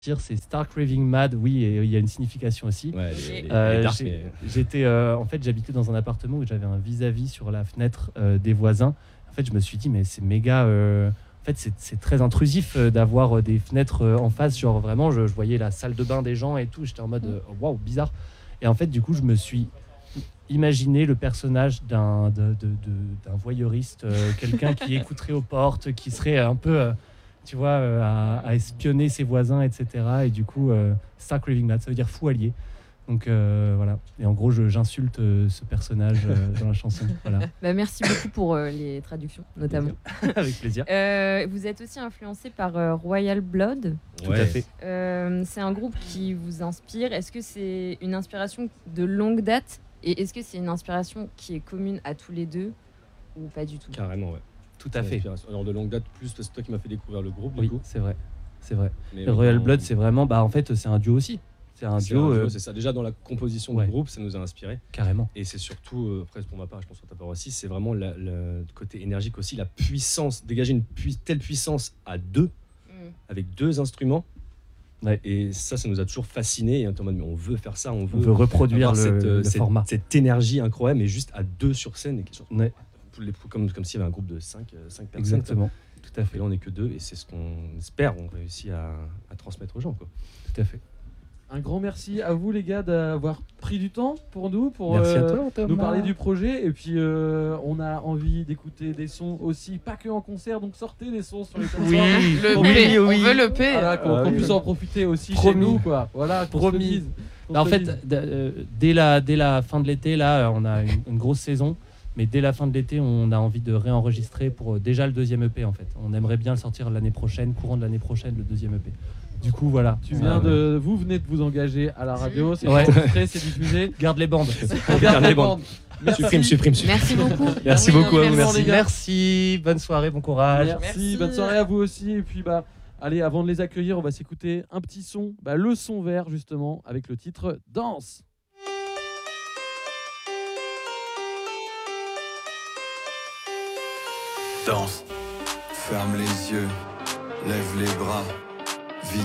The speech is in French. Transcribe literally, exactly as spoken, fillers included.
c'est Stark Raving Mad, oui, et il y a une signification aussi. Ouais, les, les, euh, les dark, j'ai, mais... j'étais, euh, en fait, j'habitais dans un appartement où j'avais un vis-à-vis sur la fenêtre euh, des voisins. En fait, je me suis dit, mais c'est méga. Euh, en fait, c'est, c'est très intrusif euh, d'avoir euh, des fenêtres euh, en face. Genre, vraiment, je, je voyais la salle de bain des gens et tout. J'étais en mode, euh, waouh, bizarre. Et en fait, du coup, je me suis imaginé le personnage d'un, de, de, de, d'un voyeuriste, euh, quelqu'un qui écouterait aux portes, qui serait un peu. Euh, tu vois, euh, à, à espionner ses voisins, et cetera. Et du coup, euh, Stark Raving Mad, ça veut dire fou allié. Donc euh, voilà. Et en gros, je, j'insulte euh, ce personnage euh, dans la chanson. Voilà. Bah, merci beaucoup pour euh, les traductions, notamment. Avec plaisir. Euh, vous êtes aussi influencé par euh, Royal Blood. Tout Ouais. à fait. Euh, c'est un groupe qui vous inspire. Est-ce que c'est une inspiration de longue date et est-ce que c'est une inspiration qui est commune à tous les deux ou pas du tout? Carrément, ouais. Tout à fait. Alors de longue date, plus parce que c'est toi qui m'as fait découvrir le groupe. Oui, du coup. c'est vrai. C'est vrai. Mais le Royal dans... Blood, c'est vraiment. Bah, en fait, c'est un duo aussi. C'est un c'est duo. Un duo euh... c'est ça. Déjà, dans la composition ouais. du groupe, ça nous a inspiré. Carrément. Et c'est surtout, euh, après, pour ma part, je pense que ta part aussi, c'est vraiment la, le côté énergique aussi, la puissance, dégager une pui- telle puissance à deux, mm. avec deux instruments. Ouais. Et ça, ça nous a toujours fasciné. Et on est en mode, mais on veut faire ça, on veut, on veut reproduire le, cette, le cette, format. Cette énergie incroyable, mais juste à deux sur scène. Et surtout, ouais. comme, comme s'il y avait un groupe de cinq personnes. Exactement. Tout à fait. Et là, on n'est que deux, et c'est ce qu'on espère, on réussit à, à transmettre aux gens, quoi. Tout à fait. Un grand merci à vous les gars d'avoir pris du temps pour nous, pour merci euh, à toi, Thomas. nous parler du projet. Et puis euh, on a envie d'écouter des sons aussi, pas que en concert, donc sortez des sons sur les concerts. Oui, le qu'on P, puisse- on veut le P. Voilà, qu'on, Ah, qu'on oui. puisse en profiter aussi Promis. chez nous, quoi. Voilà, qu'on se le Promis. dise, qu'on Bah, en se le fait, dise. d- euh, dès la dès la fin de l'été, là, on a une, une grosse saison. Mais dès la fin de l'été, on a envie de réenregistrer pour euh, déjà le deuxième E P en fait. On aimerait bien le sortir l'année prochaine, courant de l'année prochaine, le deuxième E P. Du coup, voilà. Tu viens de, vous venez de vous engager à la radio, c'est Ouais. enregistré, c'est diffusé. Garde les bandes. On garde les bandes. Merci. Supprime, supprime, supprime. Merci beaucoup. Merci Oui, beaucoup à vous, merci. merci. Merci. Bonne soirée, bon courage. Merci, Merci. bonne soirée à vous aussi. Et puis bah, allez, avant de les accueillir, on va s'écouter un petit son, bah, le son vert justement, avec le titre Danse. Danse, ferme les yeux, lève les bras.